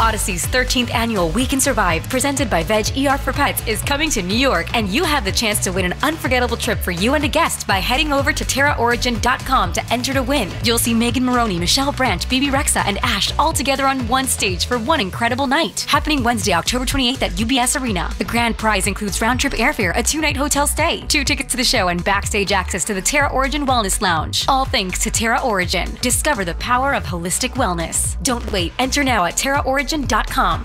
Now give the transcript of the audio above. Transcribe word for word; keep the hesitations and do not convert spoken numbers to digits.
Odyssey's thirteenth annual We Can Survive, presented by Veg E R for Pets, is coming to New York, and you have the chance to win an unforgettable trip for you and a guest by heading over to Terra Origin dot com to enter to win. You'll see Megan Maroney, Michelle Branch, Bebe Rexha, and Ash all together on one stage for one incredible night. Happening Wednesday, October twenty-eighth at U B S Arena. The grand prize includes round-trip airfare, a two-night hotel stay, two tickets to the show, and backstage access to the Terra Origin Wellness Lounge. All thanks to Terra Origin. Discover the power of holistic wellness. Don't wait. Enter now at Terra Origin dot com.